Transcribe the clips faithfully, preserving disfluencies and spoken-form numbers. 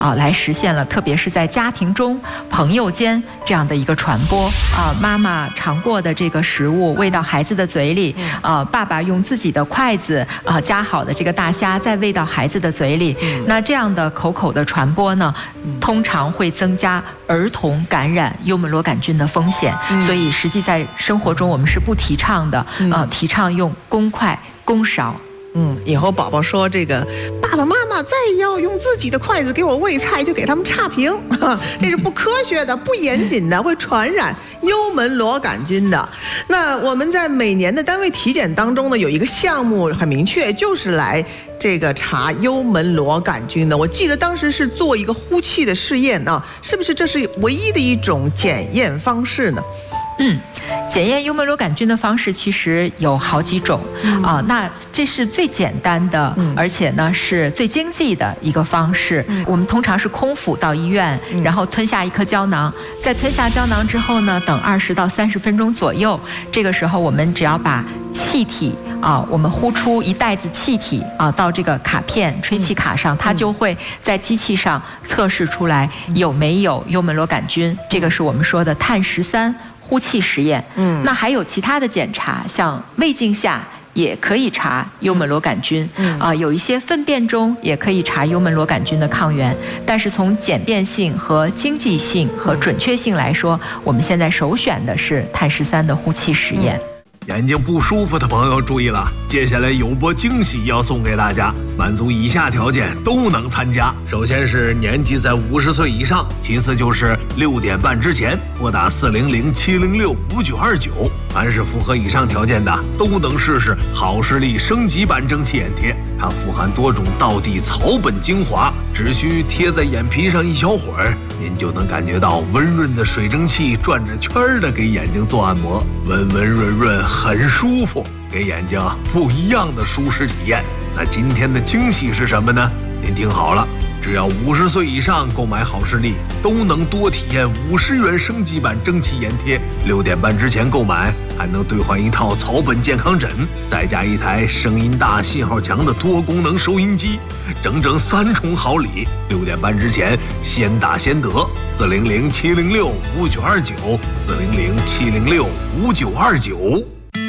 啊，来实现了，特别是在家庭中、朋友间这样的一个传播啊。妈妈尝过的这个食物喂到孩子的嘴里，啊，爸爸用自己的筷子啊夹好的这个大虾再喂到孩子的嘴里，那这样的口口的传播呢，通常会增加儿童感染幽门螺杆菌的风险。所以，实际在生活中我们是不提倡的，啊，提倡用公筷、公勺。 嗯，以后宝宝说这个爸爸妈妈再要用自己的筷子给我喂菜，就给他们差评，这是不科学的、不严谨的，会传染幽门螺杆菌的。那我们在每年的单位体检当中呢，有一个项目很明确，就是来这个查幽门螺杆菌的。我记得当时是做一个呼气的试验啊，是不是这是唯一的一种检验方式呢？ 嗯，检验幽门螺杆菌的方式其实有好几种啊、呃，那这是最简单的，而且呢是最经济的一个方式。我们通常是空腹到医院，然后吞下一颗胶囊，在吞下胶囊之后呢，等二十到三十分钟左右，这个时候我们只要把气体啊，我们呼出一袋子气体啊到这个卡片吹气卡上，它就会在机器上测试出来有没有幽门螺杆菌。这个是我们说的碳十三呼气实验。嗯，那还有其他的检查，像胃镜下也可以查幽门螺杆菌，嗯啊、呃，有一些粪便中也可以查幽门螺杆菌的抗原。但是从简便性和经济性和准确性来说，我们现在首选的是碳十三的呼气实验。 眼睛不舒服的朋友注意了，接下来有波惊喜要送给大家，满足以下条件都能参加。首先是年纪在五十岁以上，其次就是六点半之前拨打四零零七零六五九二九。凡是符合以上条件的，都能试试好视力升级版蒸汽眼贴。它富含多种道地草本精华，只需贴在眼皮上一小会儿，您就能感觉到温润的水蒸气转着圈儿的给眼睛做按摩，温温润润，很舒服，给眼睛不一样的舒适体验。那今天的惊喜是什么呢？您听好了，只要五十岁以上购买好视力，都能多体验五十元升级版蒸汽眼贴。六点半之前购买，还能兑换一套草本健康枕，再加一台声音大、信号强的多功能收音机，整整三重好礼。六点半之前先打先得，四零零七零六五九二九，四零零七零六五九二九。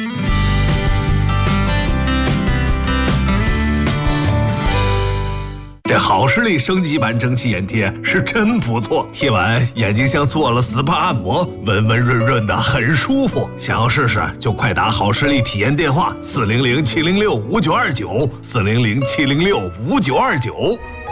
这好视力升级版蒸汽眼贴是真不错，贴完眼睛像做了 S P A 按摩，温温润润的，很舒服。想要试试就快打好视力体验电话四零零七零六五九二九，四零零七零六五九二九。